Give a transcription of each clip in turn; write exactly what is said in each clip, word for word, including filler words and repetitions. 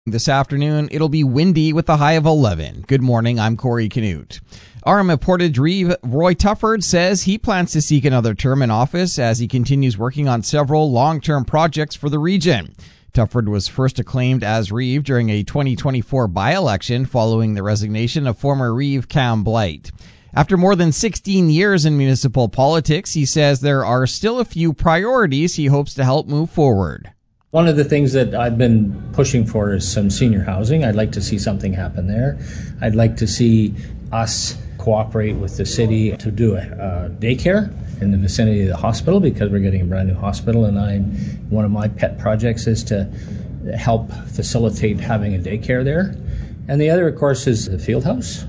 This afternoon, it'll be windy with a high of eleven. Good morning, I'm Corey Canute. R M of Portage Reeve, Roy Tufford, says he plans to seek another term in office as he continues working on several long-term projects for the region. Tufford was first acclaimed as Reeve during a twenty twenty-four by-election following the resignation of former Reeve Cam Blight. After more than sixteen years in municipal politics, he says there are still a few priorities he hopes to help move forward. One of the things that I've been pushing for is some senior housing. I'd like to see something happen there. I'd like to see us cooperate with the city to do a uh, daycare in the vicinity of the hospital because we're getting a brand new hospital, and I'm one of my pet projects is to help facilitate having a daycare there. And the other, of course, is the field house.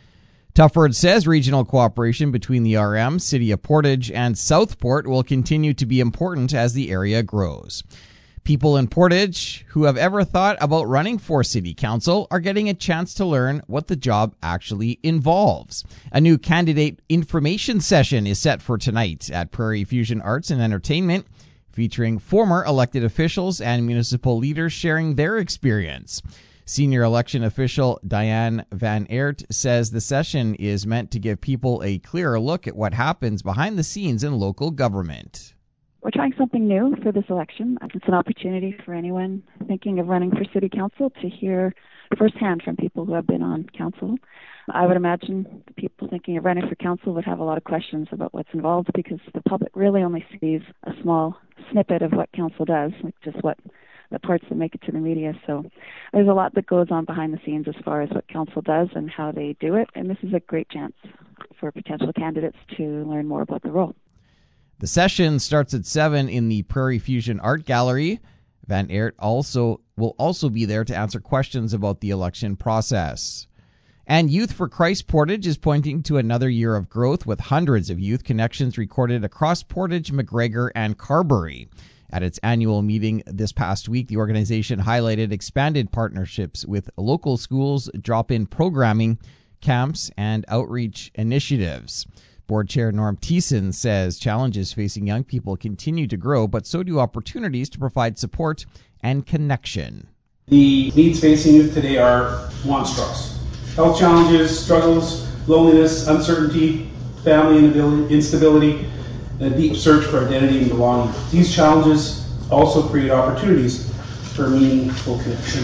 Tufford says regional cooperation between the R M, City of Portage, and Southport will continue to be important as the area grows. People in Portage who have ever thought about running for City Council are getting a chance to learn what the job actually involves. A new candidate information session is set for tonight at Prairie Fusion Arts and Entertainment, featuring former elected officials and municipal leaders sharing their experience. Senior election official Diane Van Aert says the session is meant to give people a clearer look at what happens behind the scenes in local government. We're trying something new for this election. It's an opportunity for anyone thinking of running for city council to hear firsthand from people who have been on council. I would imagine the people thinking of running for council would have a lot of questions about what's involved because the public really only sees a small snippet of what council does, like just what the parts that make it to the media. So there's a lot that goes on behind the scenes as far as what council does and how they do it, and this is a great chance for potential candidates to learn more about the role. The session starts at seven in the Prairie Fusion Art Gallery. Van Aert also will also be there to answer questions about the election process. And Youth for Christ Portage is pointing to another year of growth with hundreds of youth connections recorded across Portage, McGregor, and Carberry. At its annual meeting this past week, the organization highlighted expanded partnerships with local schools, drop-in programming, camps, and outreach initiatives. Board Chair Norm Thiessen says challenges facing young people continue to grow, but so do opportunities to provide support and connection. The needs facing youth today are monstrous. Health challenges, struggles, loneliness, uncertainty, family instability, and a deep search for identity and belonging. These challenges also create opportunities for meaningful connection.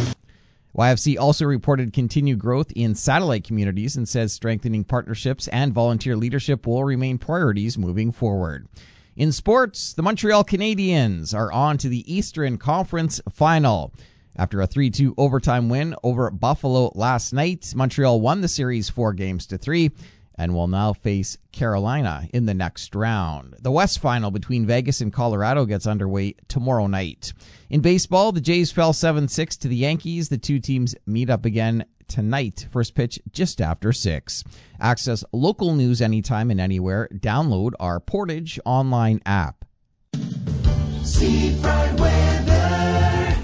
Y F C also reported continued growth in satellite communities and says strengthening partnerships and volunteer leadership will remain priorities moving forward. In sports, the Montreal Canadiens are on to the Eastern Conference Final. After a three two overtime win over Buffalo last night, Montreal won the series four games to three and will now face Carolina in the next round. The West Final between Vegas and Colorado gets underway tomorrow night. In baseball, the Jays fell seven six to the Yankees. The two teams meet up again tonight. First pitch just after six. Access local news anytime and anywhere. Download our Portage online app. Seafront weather.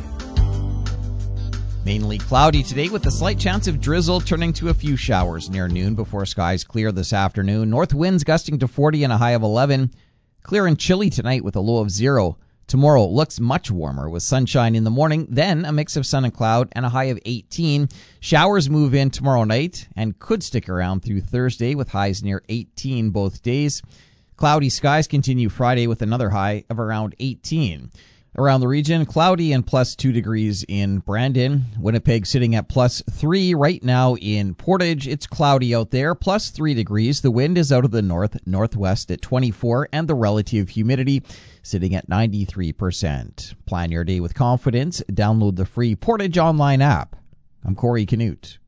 Mainly cloudy today with a slight chance of drizzle turning to a few showers near noon before skies clear this afternoon. North winds gusting to forty and a high of eleven. Clear and chilly tonight with a low of zero. Tomorrow looks much warmer with sunshine in the morning, then a mix of sun and cloud and a high of eighteen. Showers move in tomorrow night and could stick around through Thursday with highs near eighteen both days. Cloudy skies continue Friday with another high of around eighteen. Around the region, cloudy and plus two degrees in Brandon. Winnipeg sitting at plus three right now in Portage. It's cloudy out there, plus three degrees. The wind is out of the north, northwest at twenty-four, and the relative humidity sitting at ninety-three percent. Plan your day with confidence. Download the free Portage online app. I'm Corey Canute.